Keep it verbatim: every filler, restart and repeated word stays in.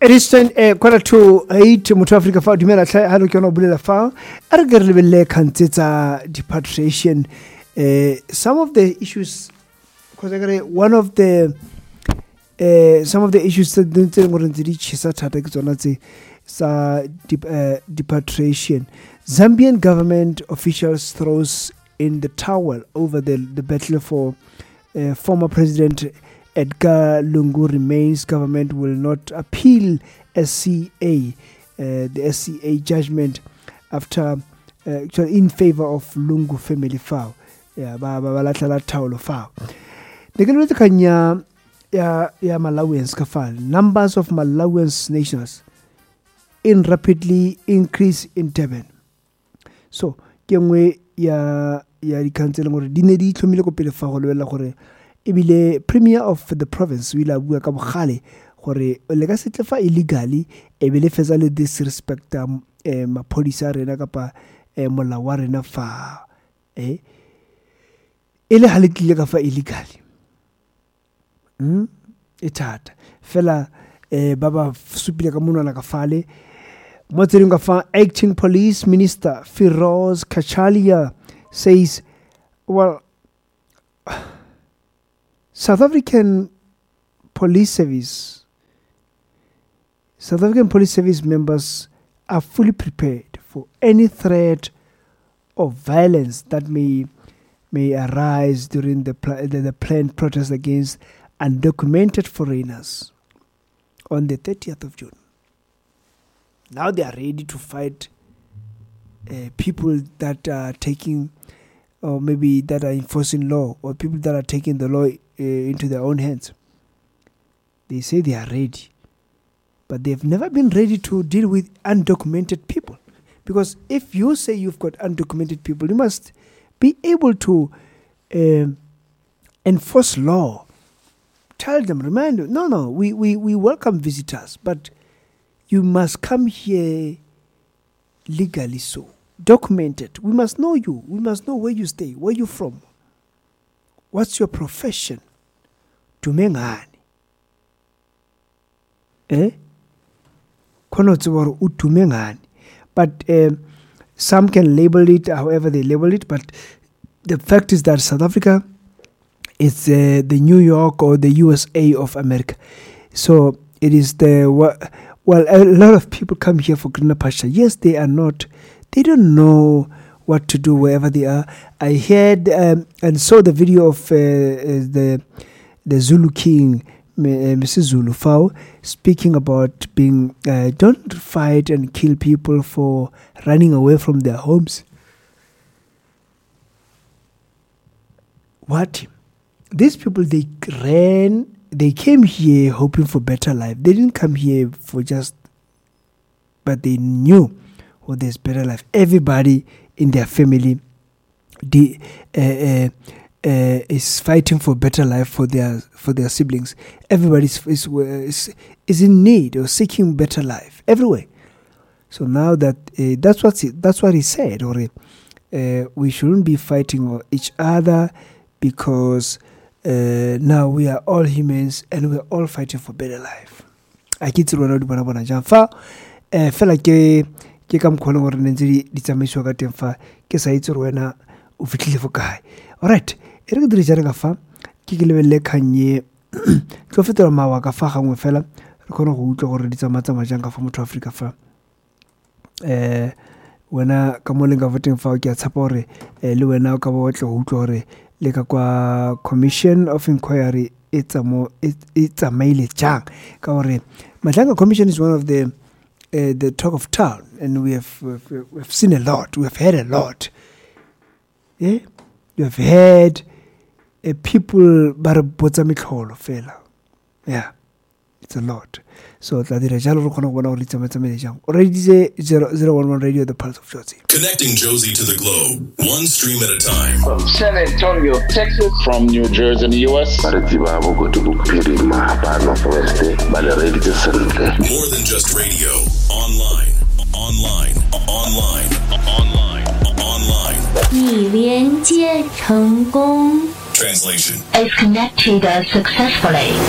It is ten, uh, quarter to eight. Motho Africa fa dumela tla ha lo ke ona bulela fa. Are ke re lebelle kantsetsa repatriation. Uh, some of the issues, because one of the uh, some of the issues that the gore ntse di tshisa thata ke tsona tse sa repatriation. Zambian government officials throws in the towel over the the battle for uh, former president Edgar Lungu remains. Government will not appeal S C A, uh, the S C A judgment after uh, actually in favor of Lungu family file. Yeah, ba ba la tla taulo file. Ne ke letse kanya ya ya Malawians ka file. Numbers of Malawians nationals in rapidly increase in Durban. So ke ngwe ya ya di council ngore di ne di tlhomile go pele fa go lebella gore ebile premier of the province we la bua ka bogale gore le ka setle fa illegally ebile fetsa le disrespect um ma police rena kapa mola wa rena fa eh ele halitlile ka fa illegally mm etata fela eh baba supile ka monwana ka fale mo tsering ka fa acting police minister Firoz Kachalia says well South African police service, South African police service members are fully prepared for any threat of violence that may may arise during the, pl- the, the planned protest against undocumented foreigners on the thirtieth of June. Now they are ready to fight uh, people that are taking, or maybe that are enforcing law, or people that are taking the law Uh, into their own hands. They say they are ready, but they've never been ready to deal with undocumented people. Because if you say you've got undocumented people, you must be able to uh, enforce law. Tell them, remind them, no, no, we, we, we welcome visitors, but you must come here legally so. Documented. We must know you. We must know where you stay, where you're from. What's your profession? Tumengani. Eh? Kono tswaro utumengani. But uh, some can label it however they label it, but the fact is that South Africa is uh, the New York or the U S A of America. So it is the well a lot of people come here for greener pasture. Yes, they are not they don't know what to do wherever they are. I heard um, and saw the video of uh, uh, the the Zulu King, uh, Missus Zulu Fao, speaking about being uh, don't fight and kill people for running away from their homes. What? These people, they ran, they came here hoping for better life. They didn't come here for just, but they knew, oh, there's better life. Everybody in their family the, uh, uh, uh, is fighting for better life for their for their siblings. Everybody is, is is is in need or seeking better life everywhere. So now that uh, that's what he, that's what he said, or uh, we shouldn't be fighting each other because uh, now we are all humans and we are all fighting for better life. I get to run bona bona jamfa fela ke ke ka mkholo gore ne ntse di tsamaiso ka teng fa ke sa itse re wena o fitlhile fo kae. All right, e re ke dire jare ka fa ke ke lebelle khanye tlo fetola mawa ka fa gangwe fela re khona go utlwa gore di tsamatsa majang ka fa motho Africa fa eh wena ka mo lenga voteng fa ke a tsapa gore le wena o ka bo tlo go utlwa gore le ka kwa commission of inquiry it's a mo it's a mail jang ka gore Madlanga commission is one of the uh, the talk of town, and we have we've, we've seen a lot, we have heard a lot. Yeah, you have heard uh, people bara botsa mitlholo fela. Yeah, it's a lot. So tla dira jalo re khona go bona go litsa matsamele jang. Already say zero one one radio, the pulse of Jozi. Connecting Jozi to the globe, one stream at a time. From San Antonio, Texas, from New Jersey in the U S. More than just radio. Online, online, online, online, online. 已连接成功。 Translation. Is connected successfully.